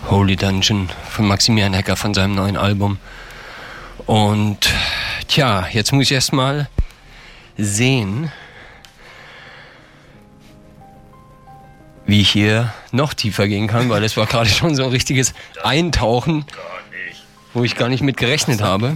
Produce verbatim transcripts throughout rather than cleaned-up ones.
Holy Dungeon von Maximilian Hecker von seinem neuen Album. Und tja, jetzt muss ich erstmal sehen, wie ich hier noch tiefer gehen kann, weil es war gerade schon so ein richtiges Eintauchen, wo ich gar nicht mit gerechnet habe.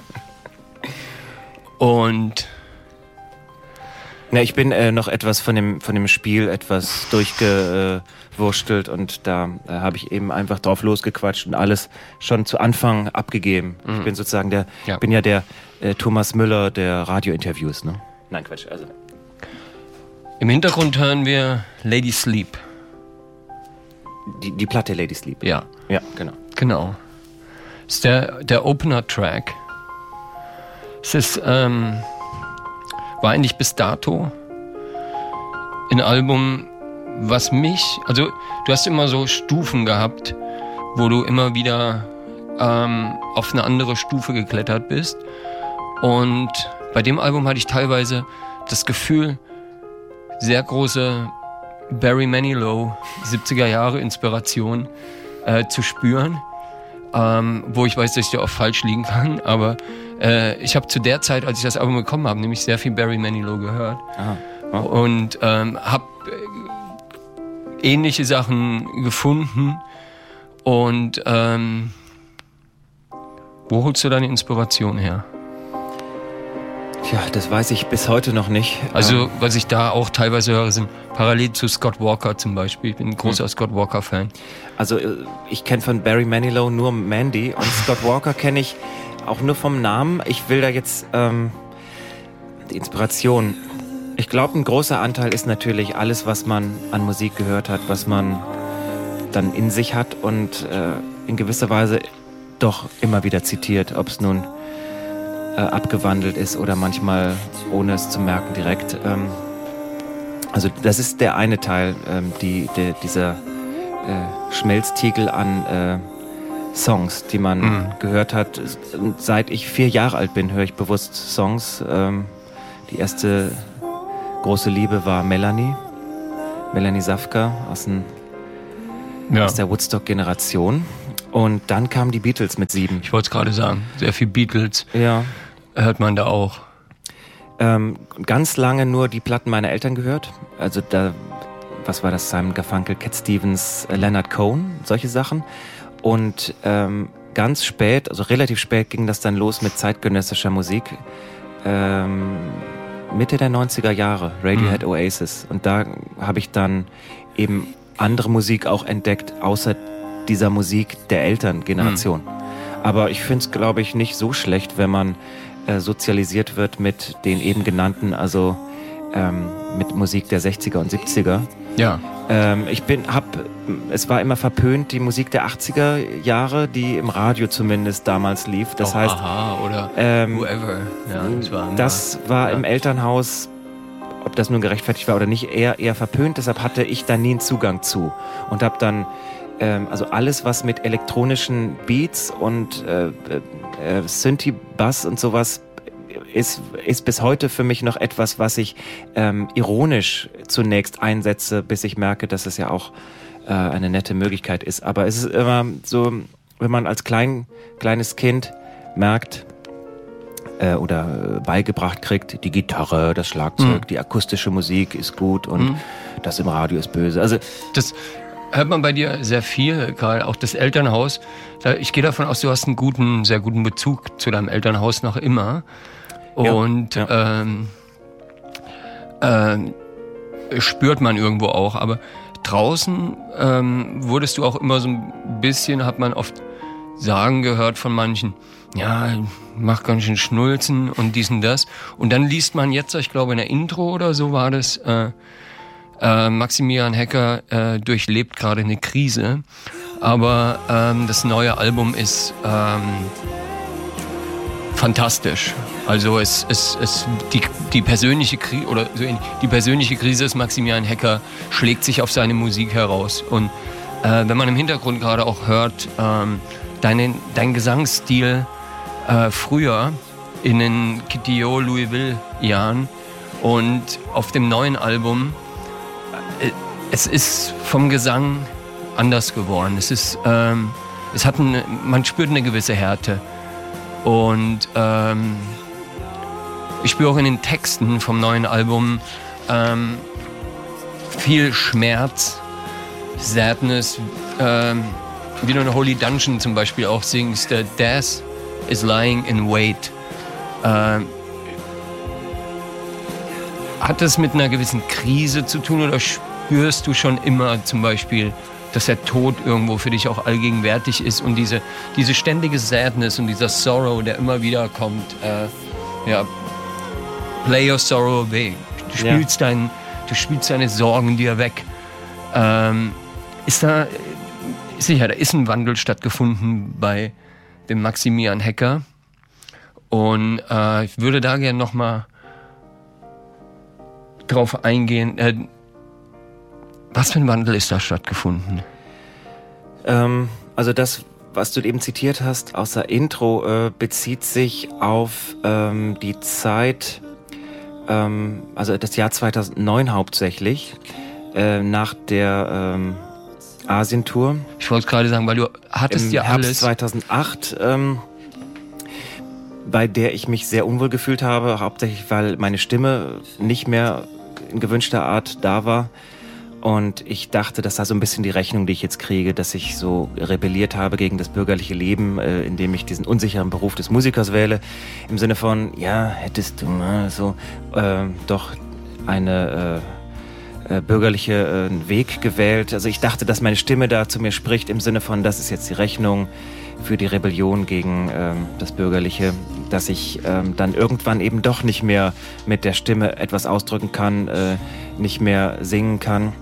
Und Na, ich bin äh, noch etwas von dem, von dem Spiel etwas durchgewurstelt und da äh, habe ich eben einfach drauf losgequatscht und alles schon zu Anfang abgegeben. Mhm. Ich bin sozusagen der, ja. bin ja der äh, Thomas Müller der Radiointerviews, ne? Nein, Quatsch. Also. Im Hintergrund hören wir Lady Sleep. Die, die Platte Lady Sleep. Ja. Ja, genau. Genau. Das ist der, der Opener-Track. Es ist, ähm, war eigentlich bis dato ein Album, was mich, also du hast immer so Stufen gehabt, wo du immer wieder ähm, auf eine andere Stufe geklettert bist. Und bei dem Album hatte ich teilweise das Gefühl, sehr große Barry Manilow siebziger Jahre Inspiration äh, zu spüren, ähm, wo ich weiß, dass ich da auch falsch liegen kann, aber äh, ich habe zu der Zeit, als ich das Album bekommen habe, nämlich sehr viel Barry Manilow gehört. Aha. Oh. Und ähm, habe äh, ähnliche Sachen gefunden und ähm, wo holst du deine Inspiration her? Tja, das weiß ich bis heute noch nicht. Also, was ich da auch teilweise höre, sind parallel zu Scott Walker zum Beispiel. Ich bin ein großer hm. Scott Walker-Fan. Also, ich kenne von Barry Manilow nur Mandy und Scott Walker kenne ich auch nur vom Namen. Ich will da jetzt ähm, die Inspiration. Ich glaube, ein großer Anteil ist natürlich alles, was man an Musik gehört hat, was man dann in sich hat und äh, in gewisser Weise doch immer wieder zitiert, ob es nun Äh, abgewandelt ist oder manchmal ohne es zu merken direkt. Ähm, also das ist der eine Teil, ähm, die, der, dieser äh, Schmelztiegel an äh, Songs, die man mhm. gehört hat. Seit ich vier Jahre alt bin, höre ich bewusst Songs. Ähm, die erste große Liebe war Melanie, Melanie Safka aus, den, ja. aus der Woodstock-Generation. Und dann kamen die Beatles mit sieben. Ich wollte es gerade sagen, sehr viel Beatles ja. hört man da auch. Ähm, ganz lange nur die Platten meiner Eltern gehört. Also da, was war das? Simon Garfunkel, Cat Stevens, äh, Leonard Cohen, solche Sachen. Und ähm, ganz spät, also relativ spät ging das dann los mit zeitgenössischer Musik. Ähm, Mitte der neunziger Jahre, Radiohead, mhm. Oasis. Und da habe ich dann eben andere Musik auch entdeckt, außer dieser Musik der Elterngeneration. Mhm. Aber ich finde es, glaube ich, nicht so schlecht, wenn man äh, sozialisiert wird mit den eben genannten, also ähm, mit Musik der sechziger und siebziger. Ja. Ähm, ich bin, hab, es war immer verpönt, die Musik der achtziger Jahre, die im Radio zumindest damals lief. Das Auch heißt, Aha oder ähm, whoever. Ja, das war, das war ja. im Elternhaus, ob das nun gerechtfertigt war oder nicht, eher, eher verpönt. Deshalb hatte ich da nie einen Zugang zu und habe dann also alles, was mit elektronischen Beats und äh, äh, Synthi-Bass und sowas ist, ist bis heute für mich noch etwas, was ich ähm, ironisch zunächst einsetze, bis ich merke, dass es ja auch äh, eine nette Möglichkeit ist. Aber es ist immer so, wenn man als klein, kleines Kind merkt äh, oder beigebracht kriegt, die Gitarre, das Schlagzeug, mhm. die akustische Musik ist gut und mhm. das im Radio ist böse. Also das hört man bei dir sehr viel, Karl, auch das Elternhaus. Ich gehe davon aus, du hast einen guten, sehr guten Bezug zu deinem Elternhaus noch immer. Und ja, ja. Ähm, äh, spürt man irgendwo auch. Aber draußen ähm, wurdest du auch immer so ein bisschen, hat man oft sagen gehört von manchen, ja, mach ganz schön Schnulzen und dies und das. Und dann liest man jetzt, ich glaube in der Intro oder so war das, äh, Äh, Maximilian Hecker äh, durchlebt gerade eine Krise, aber ähm, das neue Album ist ähm, fantastisch. Also es, es, es die, die persönliche Krise oder so die persönliche Krise des Maximilian Hecker schlägt sich auf seine Musik heraus. Und äh, wenn man im Hintergrund gerade auch hört, ähm, deinen dein Gesangsstil äh, früher in den Kitio Louisville Jahren und auf dem neuen Album, es ist vom Gesang anders geworden. Es ist, ähm, es hat eine, man spürt eine gewisse Härte. Und ähm, ich spüre auch in den Texten vom neuen Album ähm, viel Schmerz, Sadness, ähm, wie du in Holy Dungeon zum Beispiel auch singst, uh, Death is lying in wait. Ähm, hat das mit einer gewissen Krise zu tun oder spürst du schon immer zum Beispiel, dass der Tod irgendwo für dich auch allgegenwärtig ist und diese, diese ständige Sadness und dieser Sorrow, der immer wieder kommt, äh, ja, play your sorrow away. Du spielst, ja. dein, du spielst deine Sorgen dir weg. Ähm, ist da, sicher, da ist ein Wandel stattgefunden bei dem Maximilian Hecker und äh, ich würde da gerne nochmal drauf eingehen. Äh, was für ein Wandel ist da stattgefunden? Ähm, also das, was du eben zitiert hast aus der Intro, äh, bezieht sich auf ähm, die Zeit, ähm, also das Jahr zweitausendneun hauptsächlich, äh, nach der ähm, Asientour. Ich wollte gerade sagen, weil du hattest Im ja Herbst alles. zweitausendacht, ähm, bei der ich mich sehr unwohl gefühlt habe, hauptsächlich weil meine Stimme nicht mehr in gewünschter Art da war. Und ich dachte, das sei so ein bisschen die Rechnung, die ich jetzt kriege, dass ich so rebelliert habe gegen das bürgerliche Leben, äh, indem ich diesen unsicheren Beruf des Musikers wähle. Im Sinne von, ja, hättest du mal so äh, doch eine äh, äh, bürgerliche äh, Weg gewählt. Also ich dachte, dass meine Stimme da zu mir spricht, im Sinne von, das ist jetzt die Rechnung für die Rebellion gegen ähm, das Bürgerliche, dass ich ähm, dann irgendwann eben doch nicht mehr mit der Stimme etwas ausdrücken kann, äh, nicht mehr singen kann.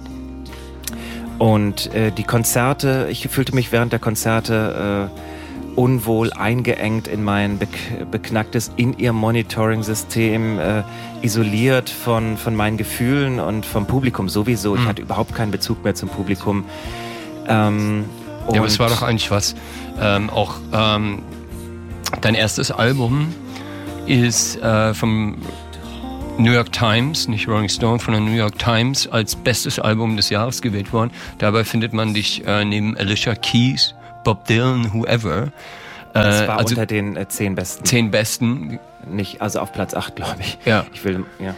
Und äh, die Konzerte, ich fühlte mich während der Konzerte äh, unwohl eingeengt in mein bek- beknacktes In-Ear-Monitoring-System, äh, isoliert von, von meinen Gefühlen und vom Publikum sowieso. Ich Mhm. hatte überhaupt keinen Bezug mehr zum Publikum. Ähm, Ja, aber es war doch eigentlich was. Ähm, auch ähm, dein erstes Album ist äh, vom New York Times, nicht Rolling Stone, von der New York Times als bestes Album des Jahres gewählt worden. Dabei findet man dich äh, neben Alicia Keys, Bob Dylan, whoever. Äh, das war also unter den äh, zehn Besten. Zehn Besten. Nicht, also auf Platz acht, glaube ich. Ja. Ich will, ja.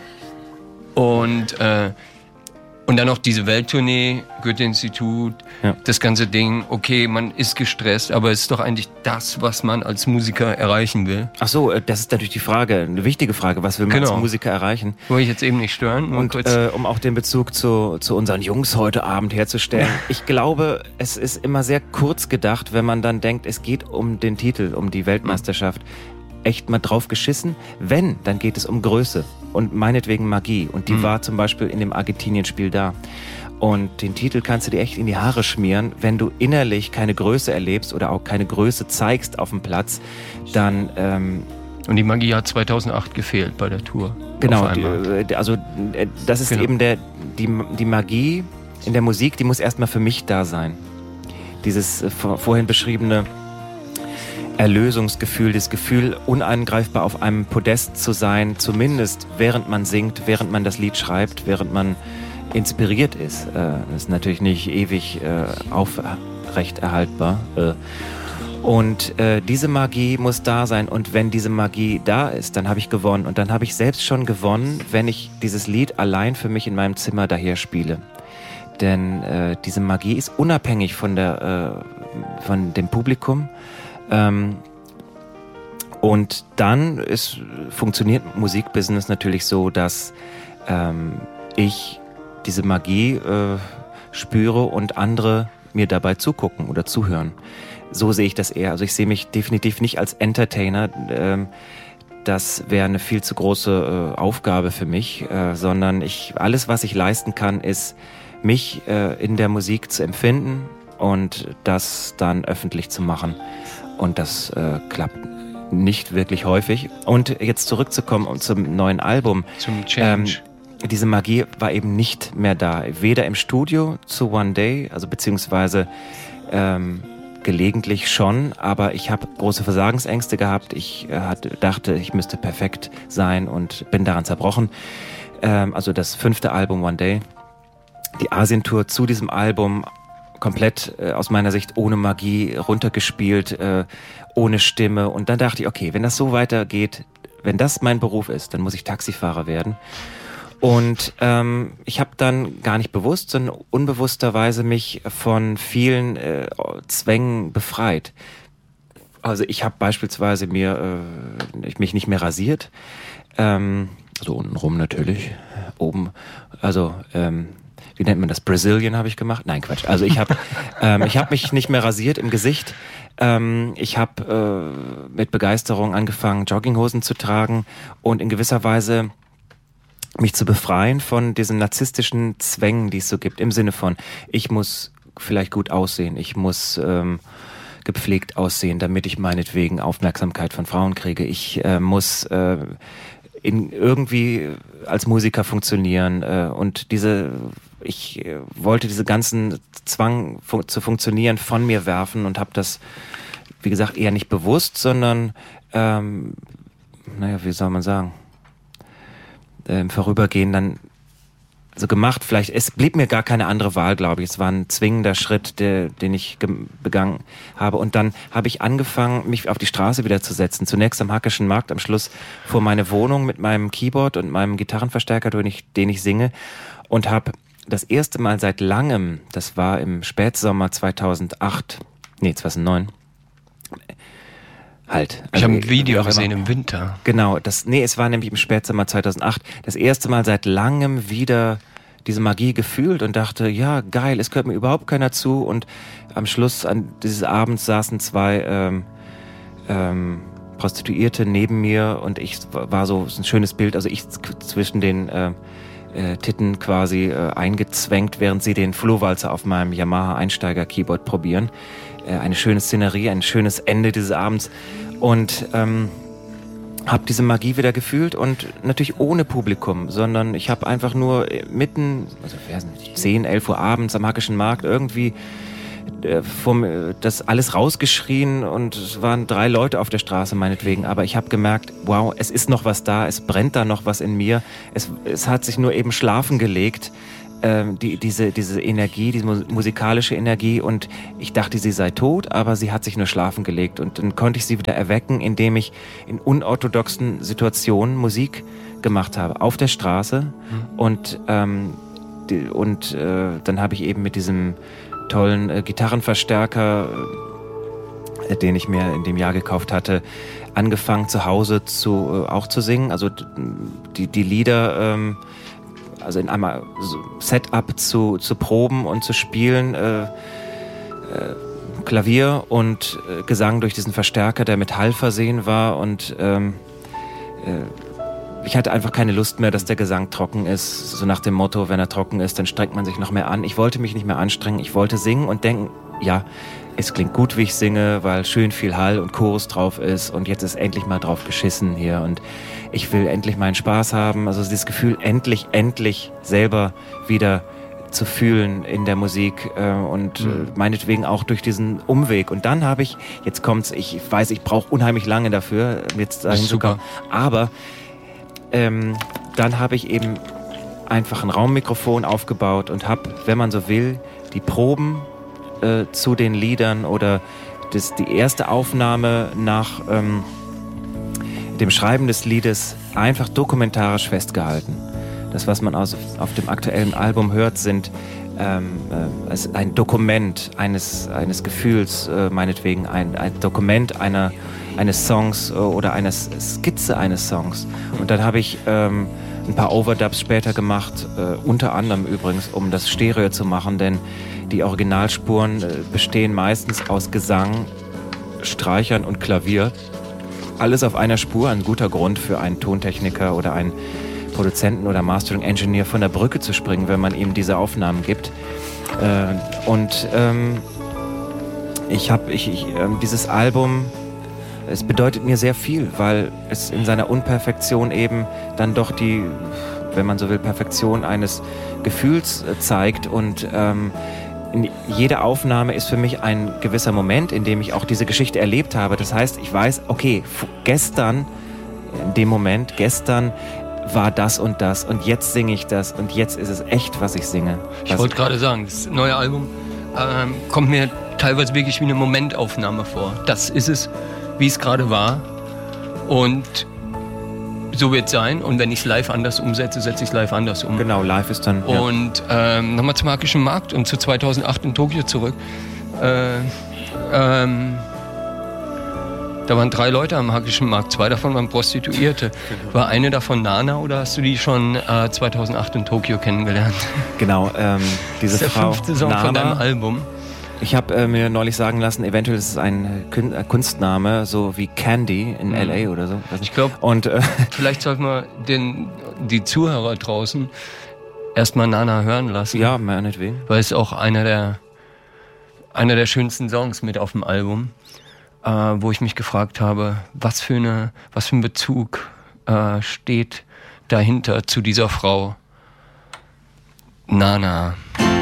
Und äh, Und dann noch diese Welttournee, Goethe-Institut, ja. das ganze Ding. Okay, man ist gestresst, aber es ist doch eigentlich das, was man als Musiker erreichen will. Ach so, das ist natürlich die Frage, eine wichtige Frage. Was will man genau. als Musiker erreichen? Wollte ich jetzt eben nicht stören. Und äh, um auch den Bezug zu, zu unseren Jungs heute Abend herzustellen. Ich glaube, es ist immer sehr kurz gedacht, wenn man dann denkt, es geht um den Titel, um die Weltmeisterschaft. Echt mal drauf geschissen. Wenn, dann geht es um Größe und meinetwegen Magie. Und die mhm. war zum Beispiel in dem Argentinien-Spiel da. Und den Titel kannst du dir echt in die Haare schmieren. Wenn du innerlich keine Größe erlebst oder auch keine Größe zeigst auf dem Platz, dann... Ähm, und die Magie hat zweitausendacht gefehlt bei der Tour. Genau, die, also das ist genau. eben der, die, die Magie in der Musik, die muss erstmal für mich da sein. Dieses vorhin beschriebene Erlösungsgefühl, das Gefühl, unangreifbar auf einem Podest zu sein, zumindest während man singt, während man das Lied schreibt, während man inspiriert ist. Das ist natürlich nicht ewig aufrecht erhaltbar. Und diese Magie muss da sein. Und wenn diese Magie da ist, dann habe ich gewonnen. Und dann habe ich selbst schon gewonnen, wenn ich dieses Lied allein für mich in meinem Zimmer daher spiele. Denn äh, diese Magie ist unabhängig von, der, äh, von dem Publikum. Ähm, und dann ist, funktioniert Musikbusiness natürlich so, dass ähm, ich diese Magie äh, spüre und andere mir dabei zugucken oder zuhören. So sehe ich das eher. Also ich sehe mich definitiv nicht als Entertainer. Ähm, das wäre eine viel zu große äh, Aufgabe für mich, äh, sondern ich, alles, was ich leisten kann, ist, mich äh, in der Musik zu empfinden und das dann öffentlich zu machen. Und das äh, klappt nicht wirklich häufig. Und jetzt zurückzukommen zum neuen Album. Zum Change. Ähm, diese Magie war eben nicht mehr da. Weder im Studio zu One Day, also beziehungsweise ähm, gelegentlich schon, aber ich habe große Versagensängste gehabt. Ich äh, hatte, dachte, ich müsste perfekt sein und bin daran zerbrochen. Ähm, also das fünfte Album One Day. Die Asientour zu diesem Album komplett äh, aus meiner Sicht ohne Magie runtergespielt, äh, ohne Stimme. Und dann dachte ich, okay, wenn das so weitergeht, wenn das mein Beruf ist, dann muss ich Taxifahrer werden. Und ähm, ich habe dann gar nicht bewusst, sondern unbewussterweise mich von vielen äh, Zwängen befreit. Also ich habe beispielsweise mir äh, ich mich nicht mehr rasiert, ähm, so untenrum natürlich, oben, also ähm, wie nennt man das? Brazilian habe ich gemacht? Nein, Quatsch. Also ich habe ähm, ich habe mich nicht mehr rasiert im Gesicht. Ähm, ich habe äh, mit Begeisterung angefangen, Jogginghosen zu tragen und in gewisser Weise mich zu befreien von diesen narzisstischen Zwängen, die es so gibt. Im Sinne von, ich muss vielleicht gut aussehen, ich muss ähm, gepflegt aussehen, damit ich meinetwegen Aufmerksamkeit von Frauen kriege. Ich äh, muss äh, in irgendwie als Musiker funktionieren äh, und diese ich äh, wollte diese ganzen Zwang fun- zu funktionieren von mir werfen und habe das, wie gesagt, eher nicht bewusst, sondern ähm, naja, wie soll man sagen, äh, im Vorübergehen dann so gemacht. Vielleicht, es blieb mir gar keine andere Wahl, glaube ich. Es war ein zwingender Schritt, der, den ich ge- begangen habe. Und dann habe ich angefangen, mich auf die Straße wieder zu setzen. Zunächst am Hackischen Markt, am Schluss vor meine Wohnung mit meinem Keyboard und meinem Gitarrenverstärker, den ich, den ich singe. Und habe das erste Mal seit langem, das war im Spätsommer zweitausendacht, nee, zweitausendneun, halt. Ich habe ein Video auch gesehen immer, im Winter. Genau, das, nee, es war nämlich im Spätsommer zweitausendacht das erste Mal seit langem wieder diese Magie gefühlt und dachte, ja, geil, es gehört mir überhaupt keiner zu. Und am Schluss an dieses Abends saßen zwei ähm, ähm, Prostituierte neben mir und ich war so, so ein schönes Bild, also ich zwischen den äh, äh, Titten quasi äh, eingezwängt, während sie den Flohwalzer auf meinem Yamaha Einsteiger-Keyboard probieren. Äh, eine schöne Szenerie, ein schönes Ende dieses Abends. Und ähm, habe diese Magie wieder gefühlt und natürlich ohne Publikum, sondern ich habe einfach nur mitten, also zehn, elf Uhr abends am Hackischen Markt irgendwie äh, vom, das alles rausgeschrien und es waren drei Leute auf der Straße meinetwegen, aber ich habe gemerkt, wow, es ist noch was da, es brennt da noch was in mir, es, es hat sich nur eben schlafen gelegt. Die, diese, diese Energie, diese musikalische Energie und ich dachte, sie sei tot, aber sie hat sich nur schlafen gelegt und dann konnte ich sie wieder erwecken, indem ich in unorthodoxen Situationen Musik gemacht habe, auf der Straße mhm. und, ähm, die, und äh, dann habe ich eben mit diesem tollen äh, Gitarrenverstärker, äh, den ich mir in dem Jahr gekauft hatte, angefangen zu Hause zu, äh, auch zu singen, also die, die Lieder ähm, also in einmal Setup zu, zu proben und zu spielen, äh, äh, Klavier und äh, Gesang durch diesen Verstärker, der mit Hall versehen war und ähm, äh, ich hatte einfach keine Lust mehr, dass der Gesang trocken ist, so nach dem Motto, wenn er trocken ist, dann strengt man sich noch mehr an. Ich wollte mich nicht mehr anstrengen, ich wollte singen und denken, ja, es klingt gut, wie ich singe, weil schön viel Hall und Chorus drauf ist und jetzt ist endlich mal drauf geschissen hier und ich will endlich meinen Spaß haben, also dieses Gefühl, endlich, endlich selber wieder zu fühlen in der Musik äh, und mhm. äh, meinetwegen auch durch diesen Umweg. Und dann habe ich, jetzt kommt's, ich weiß, ich brauche unheimlich lange dafür, jetzt dahin zu kommen, aber ähm, dann habe ich eben einfach ein Raummikrofon aufgebaut und habe, wenn man so will, die Proben äh, zu den Liedern oder das, die erste Aufnahme nach ähm, dem Schreiben des Liedes einfach dokumentarisch festgehalten. Das, was man aus, auf dem aktuellen Album hört, sind ähm, äh, ein Dokument eines, eines Gefühls, äh, meinetwegen ein, ein Dokument einer, eines Songs äh, oder einer Skizze eines Songs. Und dann habe ich ähm, ein paar Overdubs später gemacht, äh, unter anderem übrigens, um das Stereo zu machen, denn die Originalspuren äh, bestehen meistens aus Gesang, Streichern und Klavier. Alles auf einer Spur, ein guter Grund für einen Tontechniker oder einen Produzenten oder Mastering Engineer von der Brücke zu springen, wenn man ihm diese Aufnahmen gibt. Äh, und ähm, ich habe ich, ich, äh, dieses Album, es bedeutet mir sehr viel, weil es in seiner Unperfektion eben dann doch die, wenn man so will, Perfektion eines Gefühls äh, zeigt und ähm, in jede Aufnahme ist für mich ein gewisser Moment, in dem ich auch diese Geschichte erlebt habe. Das heißt, ich weiß, okay, f- gestern, in dem Moment, gestern war das und das und jetzt singe ich das und jetzt ist es echt, was ich singe. Ich wollte gerade sagen, das neue Album ähm, kommt mir teilweise wirklich wie eine Momentaufnahme vor. Das ist es, wie es gerade war. Und so wird es sein. Und wenn ich es live anders umsetze, setze ich es live anders um. Genau, live ist dann... Ja. Und ähm, nochmal zum Magischen Markt und zu zweitausendacht in Tokio zurück. Äh, ähm, da waren drei Leute am Magischen Markt. Zwei davon waren Prostituierte. War eine davon Nana oder hast du die schon äh, zweitausendacht in Tokio kennengelernt? Genau, ähm, diese das ist Frau der fünfte Song Nana, von deinem Album. Ich habe äh, mir neulich sagen lassen, eventuell ist es ein Kün- äh, Kunstname, so wie Candy in mhm. L A oder so. Ich glaube, äh, vielleicht sollten wir den, die Zuhörer draußen erstmal Nana hören lassen. Ja, meinetwegen. Weil es auch einer der, einer der schönsten Songs mit auf dem Album, äh, wo ich mich gefragt habe, was für, eine, was für ein Bezug äh, steht dahinter zu dieser Frau. Nana.